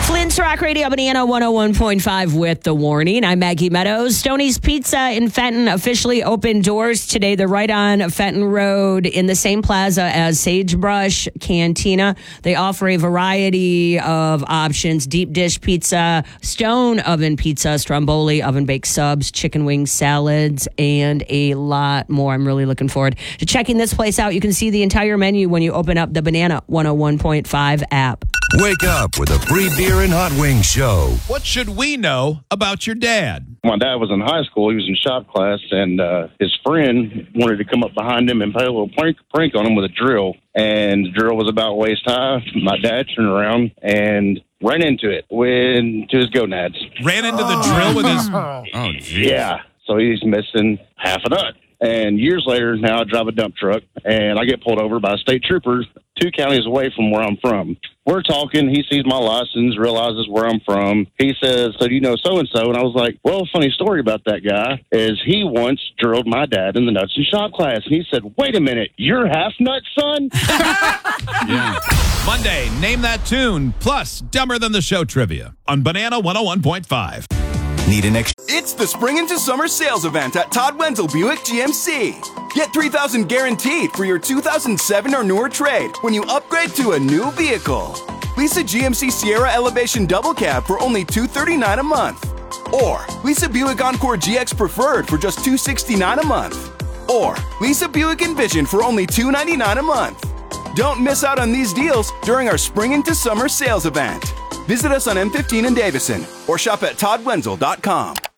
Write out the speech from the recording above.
Flint's Rock Radio, Banana 101.5 with the warning. I'm Maggie Meadows. Stoney's Pizza in Fenton officially opened doors today. They're right on Fenton Road in the same plaza as Sagebrush Cantina. They offer a variety of options: deep dish pizza, stone oven pizza, stromboli, oven baked subs, chicken wings, salads, and a lot more. I'm really looking forward to checking this place out. You can see the entire menu when you open up the Banana 101.5 app. Wake up with a free beer and hot wings show. What should we know about your dad? My dad was in high school. He was in shop class, and his friend wanted to come up behind him and play a little prank on him with a drill. And the drill was about waist high. My dad turned around and ran into it, went to his gonads. Ran into the drill with his... Oh, geez. Yeah, so he's missing half a nut. And years later, now I drive a dump truck, and I get pulled over by a state trooper 2 counties away from where I'm from. We're talking. He sees my license, realizes where I'm from. He says, "So do you know so-and-so?" And I was like, "Well, funny story about that guy is he once drilled my dad in the nuts and shop class." And he said, "Wait a minute, you're half nut, son?" Yeah. Monday, Name That Tune, plus Dumber Than the Show trivia on Banana 101.5. Need an extra? It's the Spring into Summer sales event at Todd Wenzel Buick GMC. Get $3,000 guaranteed for your 2007 or newer trade when you upgrade to a new vehicle. Lease a GMC Sierra Elevation Double Cab for only $239 a month. Or lease a Buick Encore GX Preferred for just $269 a month. Or lease a Buick Envision for only $299 a month. Don't miss out on these deals during our Spring into Summer sales event. Visit us on M15 in Davison or shop at toddwenzel.com.